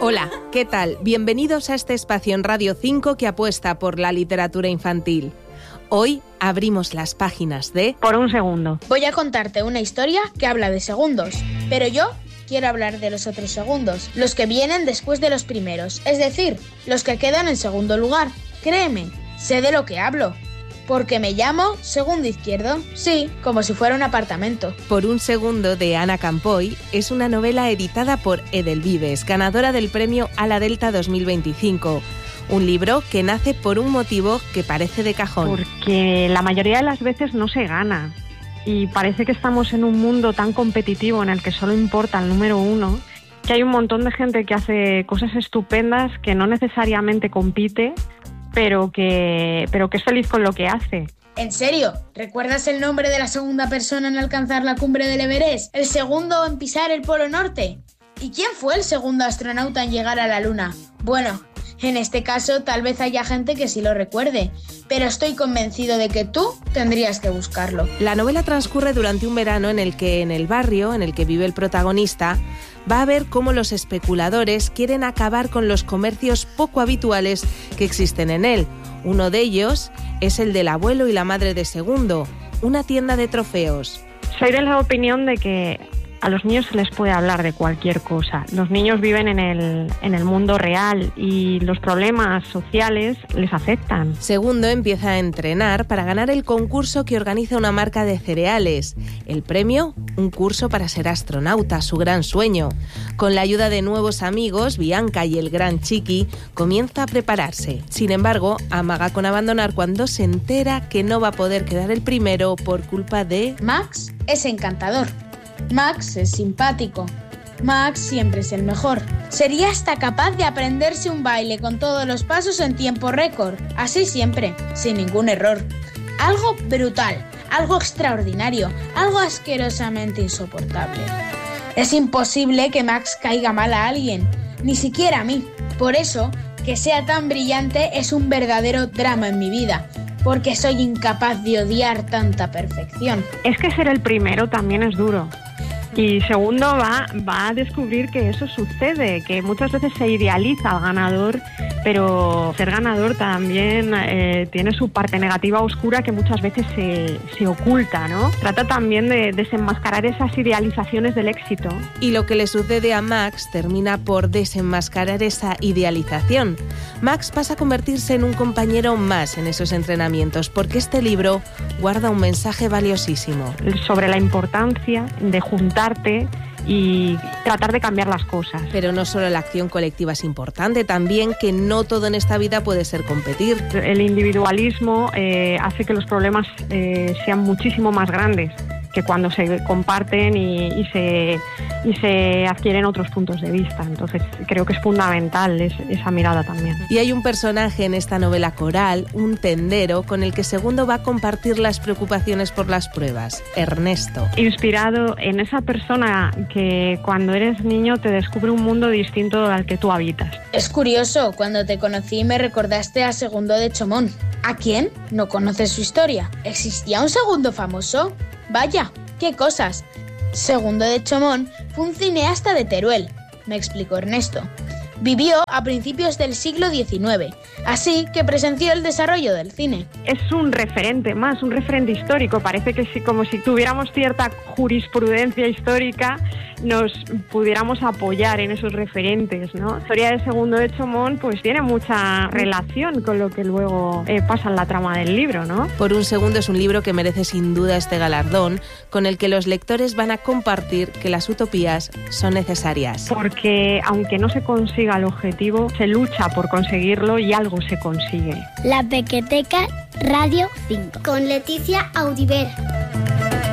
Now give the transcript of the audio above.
Hola, ¿qué tal? Bienvenidos a este espacio en Radio 5 que apuesta por la literatura infantil. Hoy abrimos las páginas de Por un segundo. Voy a contarte una historia que habla de segundos, pero yo quiero hablar de los otros segundos, los que vienen después de los primeros, es decir, los que quedan en segundo lugar. Créeme, sé de lo que hablo. Porque me llamo Segundo Izquierdo. Sí, como si fuera un apartamento. Por un segundo de Ana Campoy es una novela editada por Edelvives, ganadora del premio Ala Delta 2025. Un libro que nace por un motivo que parece de cajón. Porque la mayoría de las veces no se gana. Y parece que estamos en un mundo tan competitivo en el que solo importa el número uno, que hay un montón de gente que hace cosas estupendas, que no necesariamente compite, pero que es feliz con lo que hace. ¿En serio? ¿Recuerdas el nombre de la segunda persona en alcanzar la cumbre del Everest? ¿El segundo en pisar el Polo Norte? ¿Y quién fue el segundo astronauta en llegar a la Luna? Bueno, en este caso tal vez haya gente que sí lo recuerde, pero estoy convencido de que tú tendrías que buscarlo. La novela transcurre durante un verano en el que en el barrio en el que vive el protagonista va a ver cómo los especuladores quieren acabar con los comercios poco habituales que existen en él. Uno de ellos es el del abuelo y la madre de Segundo, una tienda de trofeos. Soy de la opinión de que a los niños se les puede hablar de cualquier cosa. Los niños viven en el mundo real y los problemas sociales les afectan. Segundo empieza a entrenar para ganar el concurso que organiza una marca de cereales. El premio, un curso para ser astronauta, su gran sueño. Con la ayuda de nuevos amigos, Bianca y el gran Chiqui, comienza a prepararse. Sin embargo, amaga con abandonar cuando se entera que no va a poder quedar el primero por culpa de... Max es encantador. Max es simpático. Max siempre es el mejor. Sería hasta capaz de aprenderse un baile con todos los pasos en tiempo récord. Así siempre, sin ningún error. Algo brutal, algo extraordinario, algo asquerosamente insoportable. Es imposible que Max caiga mal a alguien, ni siquiera a mí. Por eso, que sea tan brillante es un verdadero drama en mi vida, porque soy incapaz de odiar tanta perfección. Es que ser el primero también es duro. Y Segundo va a descubrir que eso sucede, que muchas veces se idealiza al ganador, pero ser ganador también tiene su parte negativa oscura que muchas veces se oculta, ¿no? Trata también de desenmascarar esas idealizaciones del éxito. Y lo que le sucede a Max termina por desenmascarar esa idealización. Max pasa a convertirse en un compañero más en esos entrenamientos, porque este libro guarda un mensaje valiosísimo. Sobre la importancia de juntarte y tratar de cambiar las cosas. Pero no solo la acción colectiva es importante, también que no todo en esta vida puede ser competir. El individualismo hace que los problemas sean muchísimo más grandes que cuando se comparten y se adquieren otros puntos de vista. Entonces creo que es fundamental esa mirada también. Y hay un personaje en esta novela coral, un tendero, con el que Segundo va a compartir las preocupaciones por las pruebas, Ernesto. Inspirado en esa persona que cuando eres niño te descubre un mundo distinto al que tú habitas. Es curioso, cuando te conocí me recordaste a Segundo de Chomón. ¿A quién? ¿No conoces su historia? ¿Existía un Segundo famoso? Vaya, qué cosas. Segundo de Chomón fue un cineasta de Teruel, me explicó Ernesto. Vivió a principios del siglo XIX, así que presenció el desarrollo del cine. Es un referente más, un referente histórico. Parece que como si tuviéramos cierta jurisprudencia histórica, nos pudiéramos apoyar en esos referentes, ¿no? La historia de Segundo de Chomón pues tiene mucha relación con lo que luego pasa en la trama del libro, ¿no? Por un segundo es un libro que merece sin duda este galardón, con el que los lectores van a compartir que las utopías son necesarias. Porque aunque no se consiga el objetivo, se lucha por conseguirlo y algo se consigue. La Pequeteca Radio 5 con Leticia Audiver.